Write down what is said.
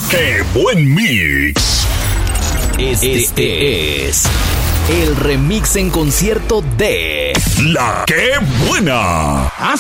¡Qué buen mix! Este es el remix en concierto de La Qué Buena.